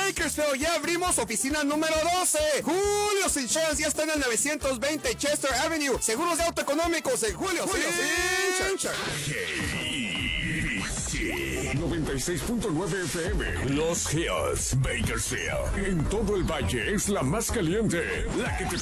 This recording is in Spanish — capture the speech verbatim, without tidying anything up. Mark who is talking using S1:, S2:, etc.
S1: Bakersfield ya abrimos oficina número doce. Julio's Insurance ya está en el novecientos veinte Chester Avenue. Seguros de auto económicos en Julio's Insurance.
S2: noventa y seis punto nueve F M. Los Hills, Bakersfield. En todo el valle es la más caliente. La que te